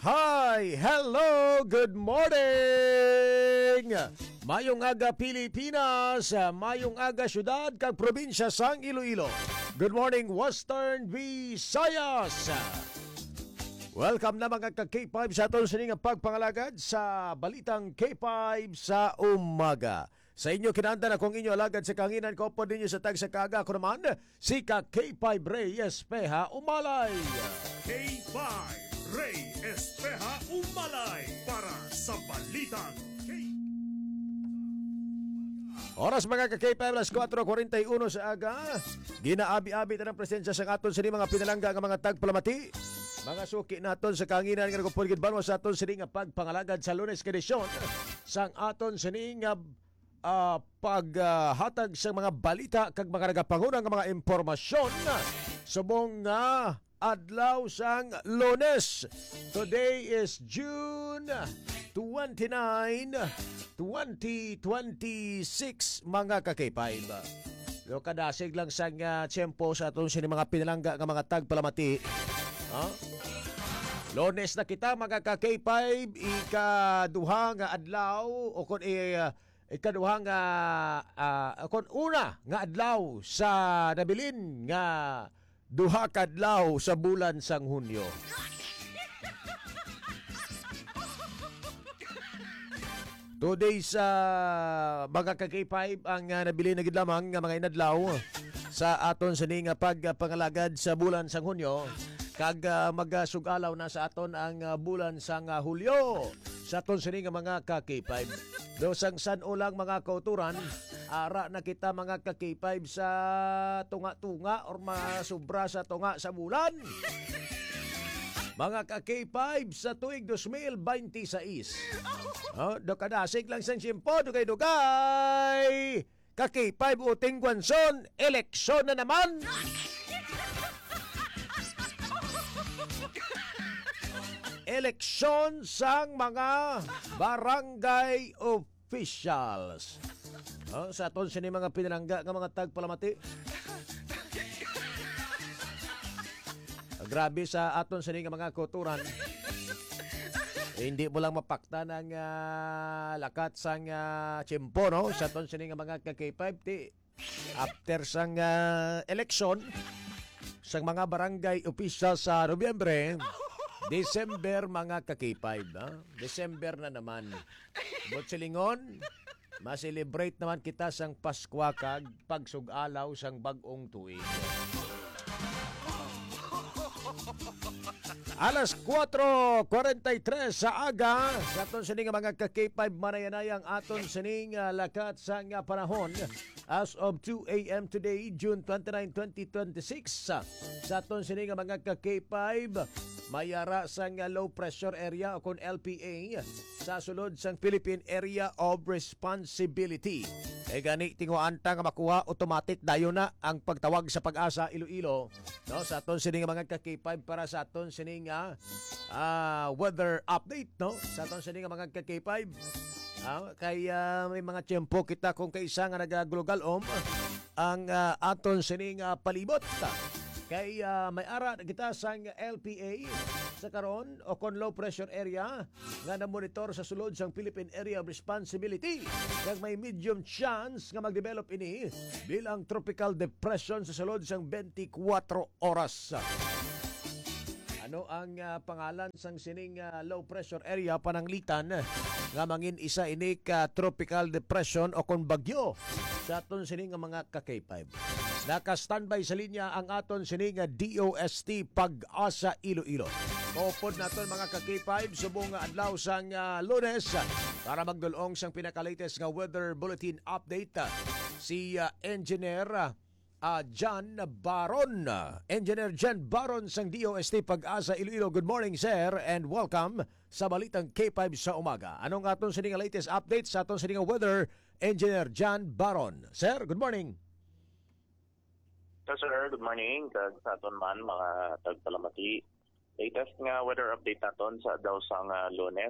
Hi! Hello! Good morning! Mayong aga Pilipinas, mayong aga syudad kag probinsya sang Iloilo. Good morning Western Visayas! Welcome na mga ka-K5 sa aton sining pagpangalagad sa Balitang K5 sa umaga. Sa inyo kinanda na kung inyo alagad sa kanginan ko po ninyo sa tag sa kaga ko naman si ka-K5 Ray Espeha Umalay. K5 Ray Espeha Umalay para sa Balitang K. Oras mga ka-K5 alas 4:41 sa aga. Ginaabi-abi na ng presensya sa aton sining mga pinalangga nga mga tagpalamati. Mga suki naton sa kanginan nga nagpulgid banwa sa aton sining pagpangalagad sa Lunes kedisyon sang aton sining paghatag sa mga balita kag mga nagapangunang mga impormasyon subong nga adlaw sang Lunes. Today is June 29, 2026 mga ka-K5. Yo kadasig lang sang tiyempo sa aton sining mga pinalangga nga mga tagpalamati. Lunes na kita mga ka-K5, ikaduha nga adlaw o kun ikaduha nga kun una nga adlaw sa nabilin nga duha ka adlaw sa bulan sang Hunyo. Today sa mga ka-K5 ang nabilin na gid lamang nga mga inadlaw sa aton sining pagpangalagad sa bulan sang Hunyo. Kag magasugalaw na sa aton ang bulan sang Hulyo sa aton sining mga ka-K5. Do sang sanulang mga kauturan, ara na kita mga ka-K5 sa tunga-tunga or masubra sa tunga sa bulan. Mga ka-K5 sa tuig 2026. Do kadasig lang sang simpo, dugay-dugay. Ka-K5 uting Gwanson, eleksyon na naman. Eleksyon sang mga barangay officials. Sa aton sini mga pinalangga nga mga tagpalamati. Grabe sa aton sini nga mga kuturan. Hindi mo lang mapakta ng lakat sang tiyempo, no? Sa aton sini nga mga ka-K5 after sang eleksyon sang mga barangay officials sa Nobyembre. December mga ka-K5, December na naman. Butsilingon, ma-celebrate naman kita sang Pasko kag pagsugalaw sang bag-ong tuig. Alas 4:43 sa aga, sa aton sining mga ka-K5 manayanayang aton sining lakat sang panahon as of 2 a.m. today, June 29, 2026. Sa aton sining mga ka-K5 mayara sang low pressure area o kung LPA sa sulod sang Philippine Area of Responsibility. Gani tinguanta nga makuha automatic dayo na ang pagtawag sa Pag-asa Iloilo, no, sa aton sining mga ka-K5 para sa aton sining weather update, no, sa aton sining mga ka-K5. Kaya may mga tiyempo kita kung kaisa nga nagagulugalom ang aton sining palibot. Kay may ara kita sang LPA sa karon o kon low pressure area nga na-monitor sa sulod sang Philippine Area of Responsibility. Kag may medium chance nga mag-develop ini bilang tropical depression sa sulod sang 24 oras. Ano ang pangalan sang sining low pressure area pananglitan nga mangin isa ini ka tropical depression o kon bagyo sa aton sining mga ka-K5. Naka-standby sa linya ang aton sining DOST Pag-asa Iloilo. Popod naton mga ka-K5 subong adlaw sang Lunes para magdulong sang pinaka-latest nga weather bulletin update si Engineer John Baron. Engineer John Baron sang DOST Pag-asa Iloilo. Good morning sir and welcome sa Balitang K5 sa umaga. Anong aton sining latest update sa aton sining weather, Engineer John Baron? Sir, good morning. So, sir, good morning. Sa aton man, mga tagpalamati. Latest nga weather update naton sa daw sang Lunes,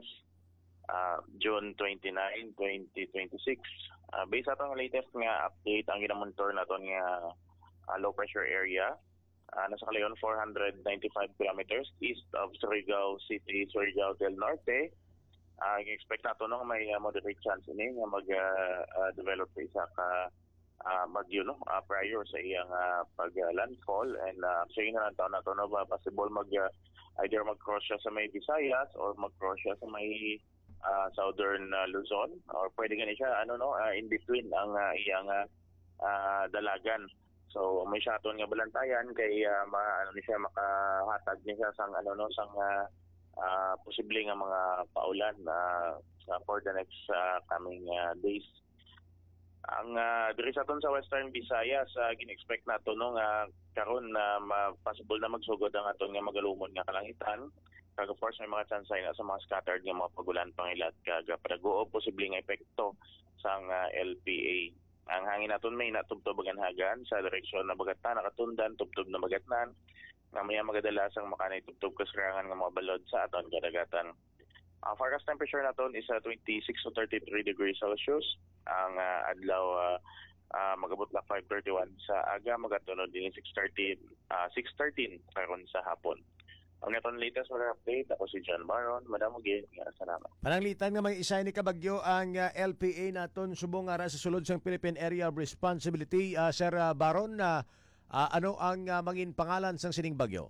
June 29, 2026. Based sa atong latest nga update, ang ginamonitor naton nga low pressure area nasa Calayon 495 kilometers east of Surigao City, Surigao del Norte. I-expect nato no may moderate chance ini nga mag-develop isa ka bagyo no prior sa iyang pag-landfall, and actually na taon na to no possible either mag-cross siya sa may Visayas or mag-cross siya sa may southern Luzon, or pwede gani siya in between ang iyang dalagan. So may shaton nga balantayan kay siya makahatag niya sang posible nga mga paulan for the next coming days. Ang diri sa aton sa Western Visayas gin-expect nato no nga karon na possible na magsugod ang aton nga magalumon nga kalangitan. Kag of course may mga chance na sa mga scattered nga mga pagulan pangilat kag padago posible nga epekto sang LPA. Ang hangin naton may natubtob hagan sa direksyon na Bagatan, Nakatundan, tubtob na Bagatnan. Mamaya magadalasang makanay tubtob kasarangan ng mga balod sa aton kadagatan. Ang forecast temperature naton is 26 to 33 degrees Celsius. Ang adlaw magabot na 5:31 sa aga, magatunod din 6:13 karon sa hapon. Ang naton latest weather update, ako si John Baron. Madam again, salamat. Pananglitan nga may isa ni kabagyo ang LPA naton subong ara sa sulod sang Philippine Area of Responsibility. Sir Baron, ano ang mangin pangalan sang sining bagyo?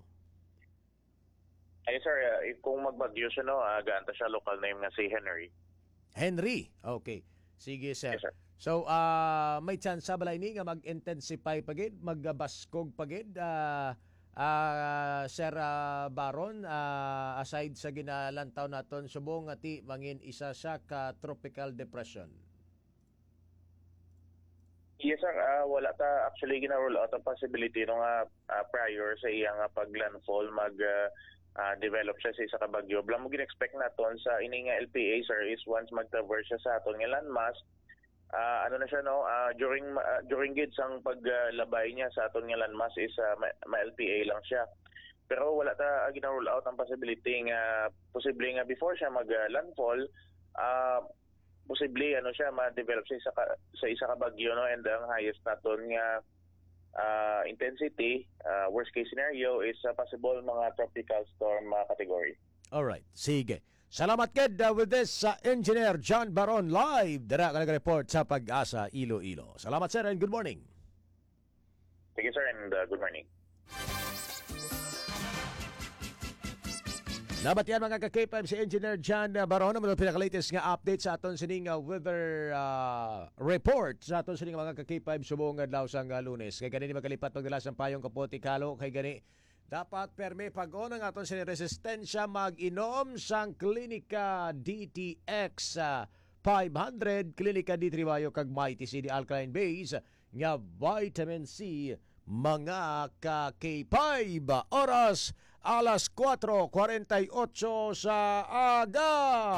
Ay sir, kung magbagyo siya gaanta siya local name nga si Henry. Henry. Okay. Sige sir. Yes, sir. So may chance balay ni nga mag-intensify pagid, magbaskog pagid Sir Baron, aside sa ginalantaw naton subong ati mangin isa sa ka tropical depression. Yes sir, wala ta actually gina-roll out ang possibility no nga prior sa iyang paglandfall develop siya sa isa ka bagyo. Blang mo gin-expect naton sa ini nga LPA sir is once mag-traverse siya sa aton nga landmass, during gids ang paglabay niya sa aton nga landmass is ma-LPA lang siya. Pero wala ta gina-roll out ang possibility nga posible nga before siya mag-landfall, posible siya ma-develop sa isa ka bagyo no, and ang highest naton nga intensity, worst case scenario is possible mga tropical storm category. All right, sige. Salamat ked with this Engineer John Baron live dara ka nag-report sa Pag-asa Iloilo. Salamat sir and good morning. Thank you sir and good morning. Nabat yan mga ka-K5 si Engineer John Baron. Ang pinaka-latest nga update sa aton sining weather report sa aton sining mga ka-K5 subong adlaw sang Lunes. Kay gani magkalipat pagdala sang payong kapote kalo kay gani dapat perme pag-on ang aton sining resistensya mag-inom sang Klinika DTX 500 Klinika D3 Bayo kag Mighty CD Alkaline Base nga vitamin C mga ka-K5. Oras alas 4:48 sa aga.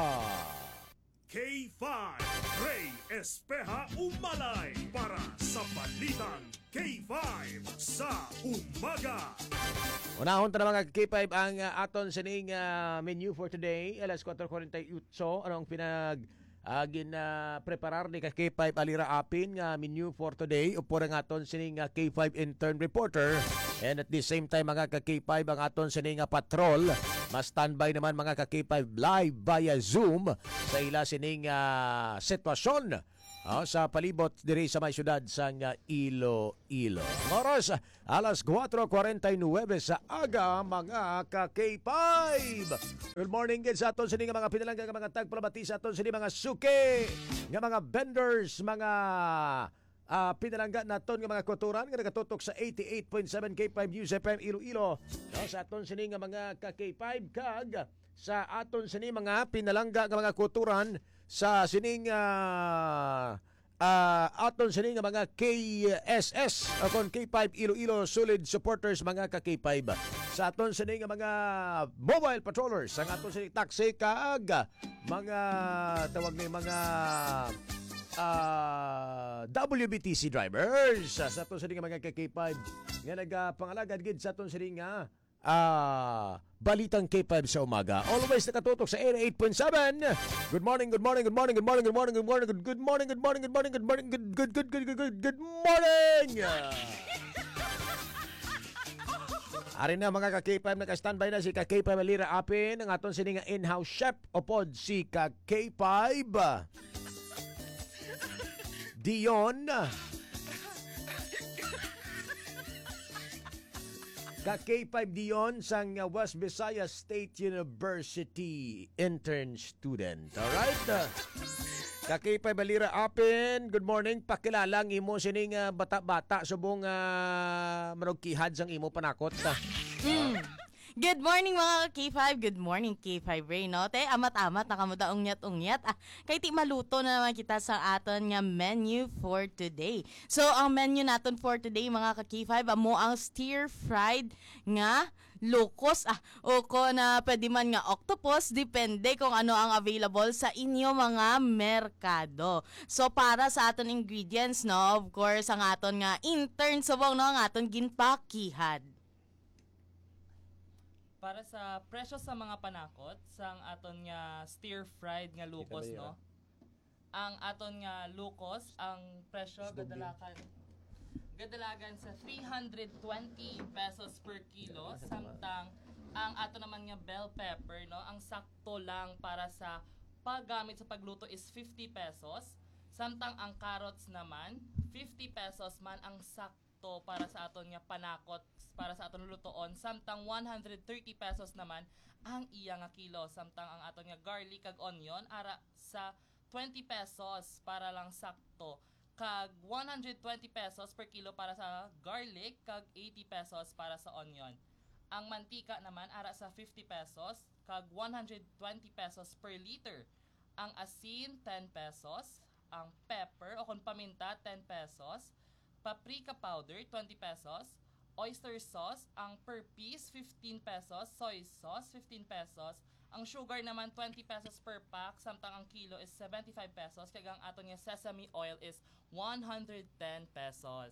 K5 Ray Espeha Umalay para sa Balitang K5 sa umaga. Unahon ta mga K5 ang aton sining menu for today. Alas 4:48 anong preparar ni K5 alira apin nga menu for today upo ang aton sining K5 intern reporter, and at the same time mga K5 ang aton sining patrol mas standby naman mga K5 live via Zoom sa ila sining sitwasyon sa palibot diri sa may syudad sa Iloilo. Oras alas 4:49 sa aga mga ka-K5. Good morning kids sa aton sining mga pinalangga nga mga tagpalabati sa aton sining mga suki nga mga vendors, mga pinalangga naton nga mga kulturan nga nagatutok sa 88.7 K5 News FM Iloilo. Sa aton sining mga ka-K5 kag sa aton sining mga pinalangga nga mga kulturan sa sining aton sining mga KSS akon K5 Iloilo solid supporters mga ka-K5 sa aton sining mga mobile patrollers ang aton sining taxi kag mga tawag ni mga WBTC drivers sa aton sining mga ka-K5 nga nagapangalagad gid sa aton sining Balitang K5 sa umaga. Always nakatutok sa 88.7. Good morning, good morning, good morning, good morning, good morning, good morning, good morning, good morning, good morning, good morning, good morning. Ari na mga ka-K5 naka-standby na si ka-K5 Alira Apin ang aton sini nga in-house chef upod si ka-K5 Dion. Ka-K5 Dion sang West Visayas State University intern student. Alright? Ka-K5 Alira Apin, good morning. Pakilalang imo sining bata-bata subong manugkihad sang imo panakot. Good morning mga K5. Good morning K5 Ray, no? Te, amat-amat nakamuda ungyat-ungyat. Kay ti maluto na naman kita sa aton nga menu for today. So, ang menu naton for today mga ka-K5, amo ang stir-fried nga locos o ko na pwede man nga octopus, depende kung ano ang available sa inyo mga merkado. So para sa aton ingredients, no, of course ang aton nga intern subong, no, ang aton ginpakihad. Para sa presyo sa mga panakot, sang aton nga stir-fried nga lukos, no? Ang aton nga lukos, ang presyo gadalagan sa 320 pesos per kilo, samtang ang ato naman nga bell pepper, no, ang sakto lang para sa paggamit sa pagluto is 50 pesos, samtang ang carrots naman 50 pesos man ang sakto para sa aton nga panakot, para sa aton lutoon, samtang 130 pesos naman ang iya nga kilo, samtang ang aton nga garlic kag onion ara sa 20 pesos para lang sakto, kag 120 pesos per kilo para sa garlic, kag 80 pesos para sa onion. Ang mantika naman ara sa 50 pesos, kag 120 pesos per liter. Ang asin 10 pesos, ang pepper o kung paminta 10 pesos, paprika powder 20 pesos, oyster sauce ang per piece 15 pesos, soy sauce 15 pesos, ang sugar naman 20 pesos per pack, samtang ang kilo is 75 pesos, kag ang aton nga sesame oil is 110 pesos.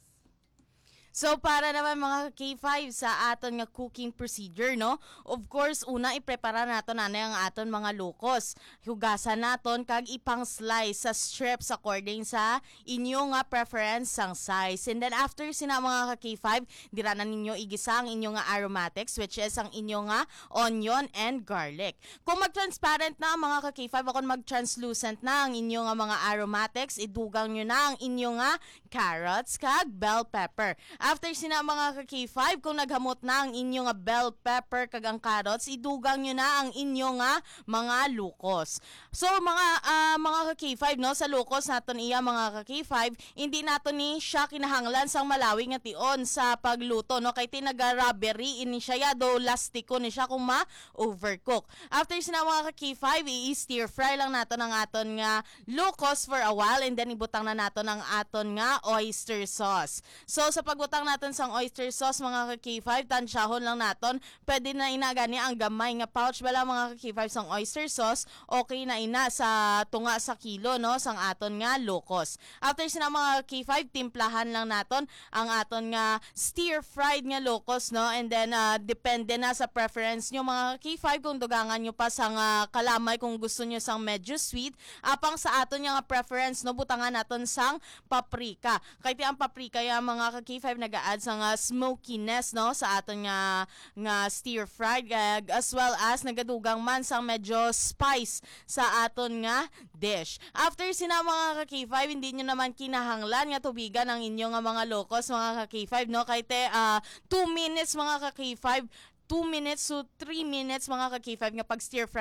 So para naman mga K5 sa aton nga cooking procedure, no? Of course, una iprepara naton anay ang aton mga lukos. Hugasan naton kag ipang slice sa strips according sa inyo nga preference sang size. And then after sina mga K5, dira na ninyo igisa ang inyo nga aromatics, which is ang inyo nga onion and garlic. Kung mag-transparent na mga K5, o kung mag-translucent na ang inyo nga mga aromatics, idugang nyo na ang inyo nga carrots kag bell pepper. After sina mga ka-K5, kung naghamot na ang inyo nga bell pepper kag ang carrots, idugang nyo na ang inyo nga mga lukos. So mga ka-K5, no, sa lukos naton iya mga ka-K5, hindi naton ni siya kinahanglan sang malawi nga tion sa pagluto, no, kay tinaga-rubbery ini siya ya do lastiko ni siya kung ma-overcook. After sina mga ka-K5, i-stir fry lang naton ang aton nga lukos for a while, and then ibutang na naton ang aton nga oyster sauce. So sa pagbutang natin sang oyster sauce mga ka-K5, tansyahon lang naton, pwede na ina gani ang gamay nga pouch bala mga ka-K5 sang oyster sauce, okay na ina sa tunga sa kilo, no, sang aton nga lukos. After sina mga ka-K5, timplahan lang naton ang aton nga stir fried nga lukos, no, and then depende na sa preference nyo mga ka-K5 kung dugangan nyo pa sang kalamay, kung gusto nyo sang medyo sweet, apang sa aton nga preference, no, butangan naton sang paprika. Kaya ang paprika ya mga ka-K5 nag-a-add sa smokiness, no, sa aton nga stir fried, as well as nagadugang man sang medyo spice sa aton nga dish. After sina mga ka-K5, hindi nyo naman kinahanglan nga tubigan ang inyo nga mga locos mga ka-K5, no, kay 2 minutes mga ka-K5, 2 minutes to 3 minutes mga ka-K5 nga pag stir fry